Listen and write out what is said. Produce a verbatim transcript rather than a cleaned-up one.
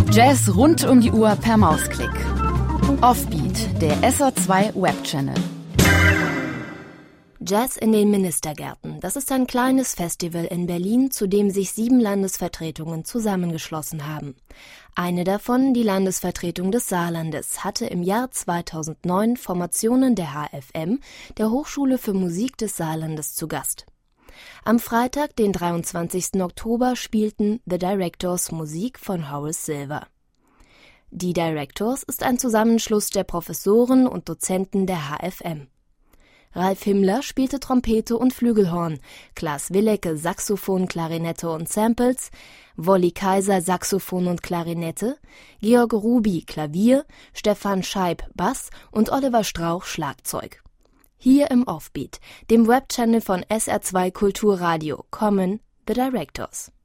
Jazz rund um die Uhr per Mausklick. Offbeat, der S R zwei Webchannel. Jazz in den Ministergärten. Das ist ein kleines Festival in Berlin, zu dem sich sieben Landesvertretungen zusammengeschlossen haben. Eine davon, die Landesvertretung des Saarlandes, hatte im Jahr zweitausendneun Formationen der H F M, der Hochschule für Musik des Saarlandes, zu Gast. Am Freitag, den dreiundzwanzigsten Oktober, spielten The Directors Musik von Horace Silver. Die Directors ist ein Zusammenschluss der Professoren und Dozenten der H F M. Ralf Himmler spielte Trompete und Flügelhorn, Klaas Willecke Saxophon, Klarinette und Samples, Wolli Kaiser Saxophon und Klarinette, Georg Ruby Klavier, Stefan Scheib Bass und Oliver Strauch Schlagzeug. Hier im Offbeat, dem Webchannel von S R zwei Kulturradio, kommen The Directors.